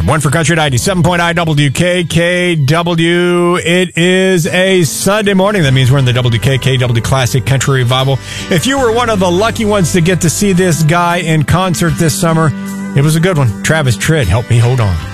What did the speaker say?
One for Country at 97.9 WKKW. It is a Sunday morning. That means we're in the WKKW Classic Country Revival. If you were one of the lucky ones to get to see this guy in concert this summer, it was a good one. Travis Tritt, Help Me Hold On.